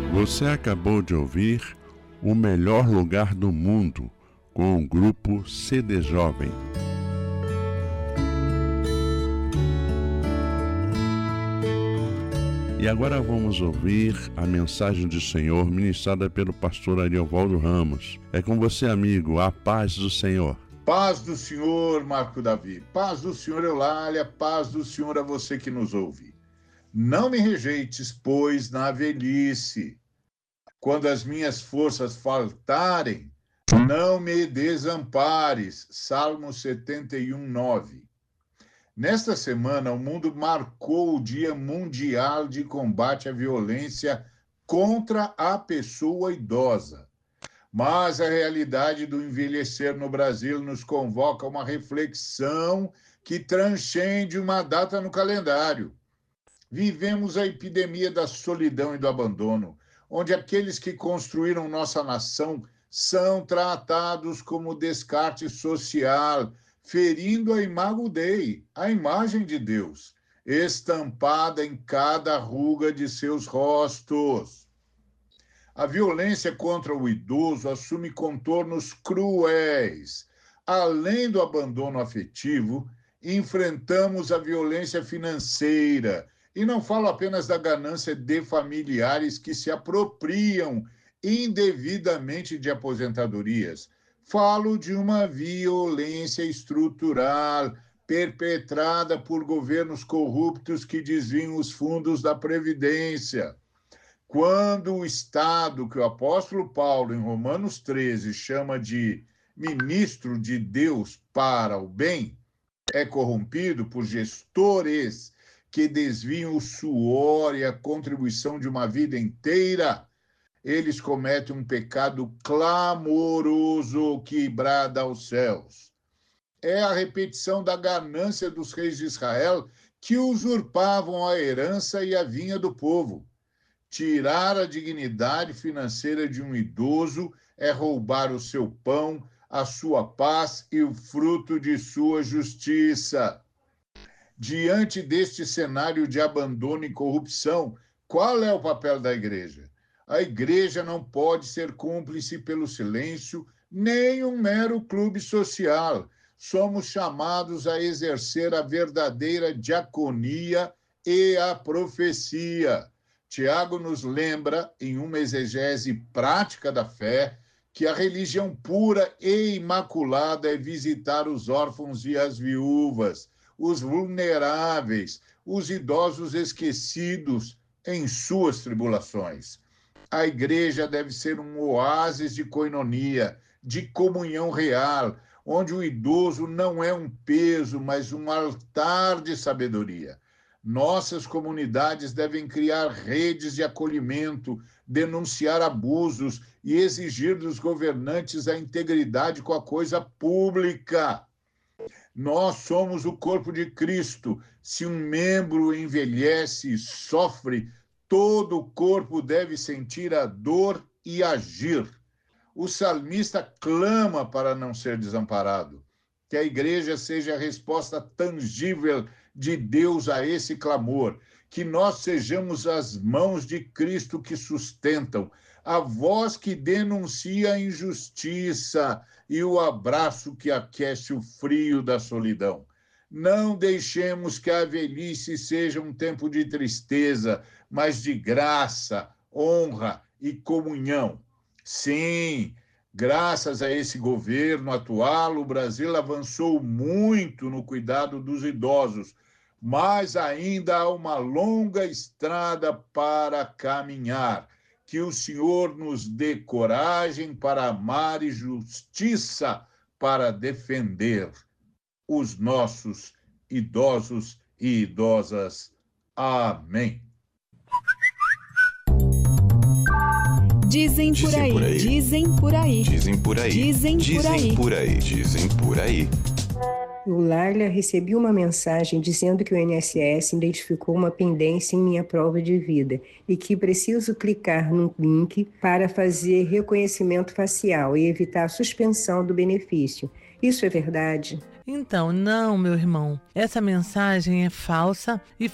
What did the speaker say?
Você acabou de ouvir O Melhor Lugar do Mundo, com o grupo CD Jovem. E agora vamos ouvir a mensagem do Senhor ministrada pelo pastor Ariovaldo Ramos. É com você, amigo, a paz do Senhor. Paz do Senhor, Marco Davi. Paz do Senhor, Eulália. Paz do Senhor a você que nos ouve. Não me rejeites, pois, na velhice. Quando as minhas forças faltarem, não me desampares. Salmo 71, 9. Nesta semana, o mundo marcou o Dia Mundial de Combate à Violência contra a Pessoa Idosa. Mas a realidade do envelhecer no Brasil nos convoca a uma reflexão que transcende uma data no calendário. Vivemos a epidemia da solidão e do abandono, onde aqueles que construíram nossa nação são tratados como descarte social, ferindo a imago Dei, a imagem de Deus, estampada em cada ruga de seus rostos. A violência contra o idoso assume contornos cruéis. Além do abandono afetivo, enfrentamos a violência financeira. E não falo apenas da ganância de familiares que se apropriam indevidamente de aposentadorias. Falo de uma violência estrutural perpetrada por governos corruptos que desviam os fundos da Previdência. Quando o Estado, que o apóstolo Paulo, em Romanos 13, chama de ministro de Deus para o bem, é corrompido por gestores que desviam o suor e a contribuição de uma vida inteira, eles cometem um pecado clamoroso que brada aos céus. É a repetição da ganância dos reis de Israel que usurpavam a herança e a vinha do povo. Tirar a dignidade financeira de um idoso é roubar o seu pão, a sua paz e o fruto de sua justiça. Diante deste cenário de abandono e corrupção, qual é o papel da igreja? A igreja não pode ser cúmplice pelo silêncio, nem um mero clube social. Somos chamados a exercer a verdadeira diaconia e a profecia. Tiago nos lembra, em uma exegese prática da fé, que a religião pura e imaculada é visitar os órfãos e as viúvas, os vulneráveis, os idosos esquecidos em suas tribulações. A igreja deve ser um oásis de coinonia, de comunhão real, onde o idoso não é um peso, mas um altar de sabedoria. Nossas comunidades devem criar redes de acolhimento, denunciar abusos e exigir dos governantes a integridade com a coisa pública. Nós somos o corpo de Cristo. Se um membro envelhece e sofre, todo o corpo deve sentir a dor e agir. O salmista clama para não ser desamparado. Que a igreja seja a resposta tangível de Deus a esse clamor. Que nós sejamos as mãos de Cristo que sustentam, a voz que denuncia a injustiça e o abraço que aquece o frio da solidão. Não deixemos que a velhice seja um tempo de tristeza, mas de graça, honra e comunhão. Sim, graças a esse governo atual, o Brasil avançou muito no cuidado dos idosos, mas ainda há uma longa estrada para caminhar. Que o Senhor nos dê coragem para amar e justiça para defender os nossos idosos e idosas. Amém. Dizem por aí, dizem por aí, dizem por aí, dizem por aí, dizem por aí. Eulália, recebi uma mensagem dizendo que o INSS identificou uma pendência em minha prova de vida e que preciso clicar num link para fazer reconhecimento facial e evitar a suspensão do benefício. Isso é verdade? Então, não, meu irmão. Essa mensagem é falsa e